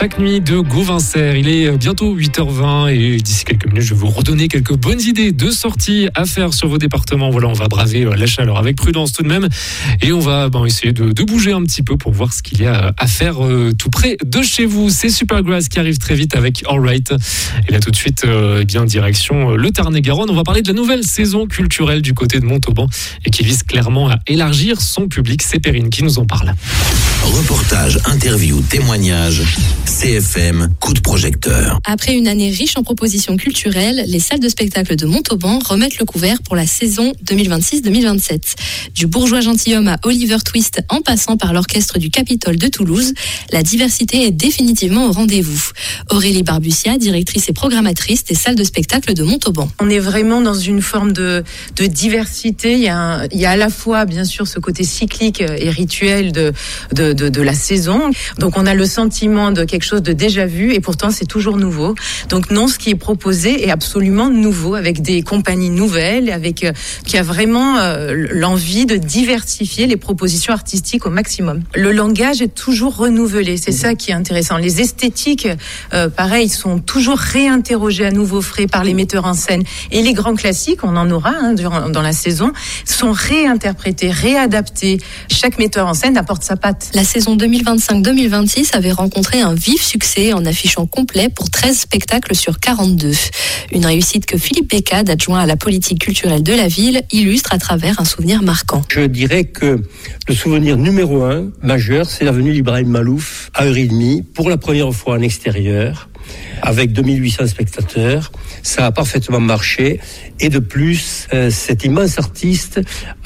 chaque nuit de Gauvincer. Il est bientôt 8h20 et d'ici quelques minutes, je vais vous redonner quelques bonnes idées de sorties à faire sur vos départements. Voilà, on va braver la chaleur avec prudence tout de même et on va essayer de bouger un petit peu pour voir ce qu'il y a à faire tout près de chez vous. C'est Supergrass qui arrive très vite avec All Right. Et là tout de suite, direction le Tarn-et-Garonne. On va parler de la nouvelle saison culturelle du côté de Montauban et qui vise clairement à élargir son public. C'est Perrine qui nous en parle. Reportage, interview, témoignage, CFM, coup de projecteur. Après une année riche en propositions culturelles, les salles de spectacle de Montauban remettent le couvert pour la saison 2026-2027. Du bourgeois gentilhomme à Oliver Twist en passant par l'orchestre du Capitole de Toulouse, la diversité est définitivement au rendez-vous. Aurélie Barbucia, directrice et programmatrice des salles de spectacle de Montauban. On est vraiment dans une forme de diversité. Il y a à la fois, bien sûr, ce côté cyclique et rituel de la saison. Donc on a le sentiment de quelque chose de déjà vu et pourtant c'est toujours nouveau. Donc non, ce qui est proposé est absolument nouveau avec des compagnies nouvelles, qui a vraiment l'envie de diversifier les propositions artistiques au maximum. Le langage est toujours renouvelé, c'est ça qui est intéressant. Les esthétiques, pareil, sont toujours réinterrogées à nouveau frais par les metteurs en scène et les grands classiques, on en aura dans la saison, sont réinterprétés, réadaptés. Chaque metteur en scène apporte sa patte. La saison 2025-2026 avait rencontré un vif succès en affichant complet pour 13 spectacles sur 42. Une réussite que Philippe Bécade, adjoint à la politique culturelle de la ville, illustre à travers un souvenir marquant. Je dirais que le souvenir numéro 1 majeur, c'est la venue d'Ibrahim Malouf à Heure-et-Demie pour la première fois en extérieur, avec 2800 spectateurs. Ça a parfaitement marché. Et de plus, cet immense artiste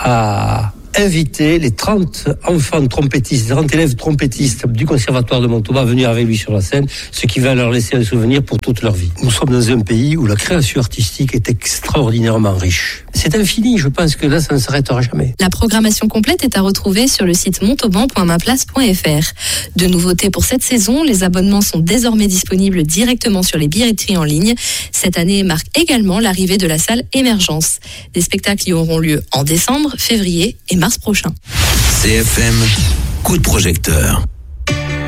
a invité les 30 enfants trompettistes, 30 élèves trompettistes du conservatoire de Montauban à venir avec lui sur la scène, ce qui va leur laisser un souvenir pour toute leur vie. Nous sommes dans un pays où la création artistique est extraordinairement riche. C'est infini, je pense que là, ça ne s'arrêtera jamais. La programmation complète est à retrouver sur le site montauban.maplace.fr. De nouveautés pour cette saison, les abonnements sont désormais disponibles directement sur les billetteries en ligne. Cette année marque également l'arrivée de la salle Émergence. Des spectacles y auront lieu en décembre, février et mars prochain. CFM, coup de projecteur.